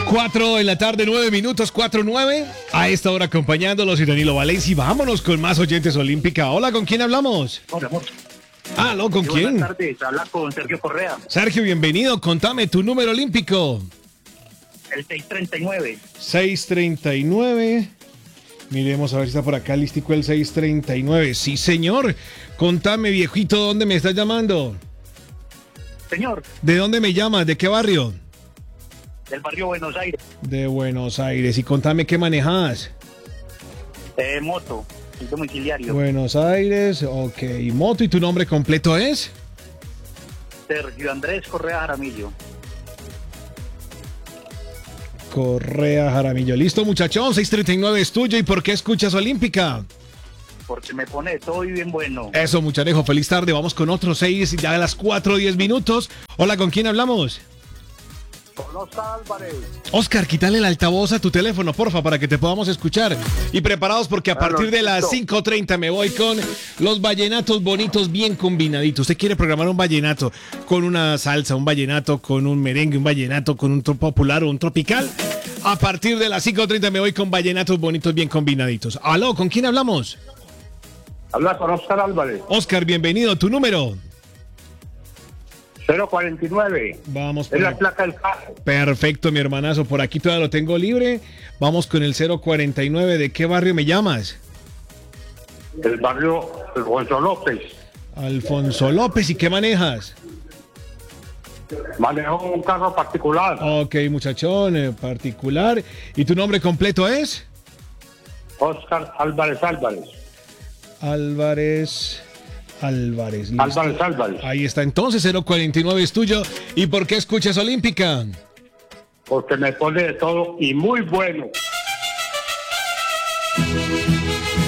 4 de la tarde, 9 minutos, 4:09. A esta hora acompañándolos y Danilo Valencia. Vámonos con más oyentes olímpica. Hola, ¿con quién hablamos? Hola, amor. Aló, ¿con quién? Buenas tardes, habla con Sergio Correa. Sergio, bienvenido. Contame tu número olímpico. El 639. 639. Miremos a ver si está por acá listico el 639. Sí, señor. Contame, viejito, ¿dónde me estás llamando? Señor, ¿De dónde me llamas? ¿De qué barrio? del barrio Buenos Aires. De Buenos Aires. Y contame qué manejas. Moto, el domiciliario. Buenos Aires, ok. Moto, ¿y tu nombre completo es? Sergio Andrés Correa Jaramillo. Correa Jaramillo. Listo, muchachón. 639 es tuyo. ¿Y por qué escuchas Olímpica? Porque me pone todo y bien bueno. Eso, mucharejo. Feliz tarde. Vamos con otros 6, ya a las 4:10 minutos. Hola, ¿con quién hablamos? Con Oscar Álvarez. Oscar, quítale el altavoz a tu teléfono, porfa, para que te podamos escuchar. Y preparados porque a partir de las 5:30 me voy con los vallenatos bonitos bien combinaditos. Usted quiere programar un vallenato con una salsa, un vallenato con un merengue, un vallenato con un popular o un tropical. A partir de las 5:30 me voy con vallenatos bonitos bien combinaditos. Aló, ¿con quién hablamos? Habla con Oscar Álvarez. Oscar, bienvenido. ¿Tu número? 049. Vamos Es por la aquí. placa del carro. Perfecto, mi hermanazo. Por aquí todavía lo tengo libre. Vamos con el 049. ¿De qué barrio me llamas? El barrio Alfonso López. Alfonso López. ¿Y qué manejas? Manejo un carro particular. Ok, muchachón, particular. ¿Y tu nombre completo es? Oscar Álvarez Álvarez. Álvarez. Listo. Álvarez Álvarez. Ahí está. Entonces, 049 es tuyo. ¿Y por qué escuchas Olímpica? Porque me pone de todo y muy bueno.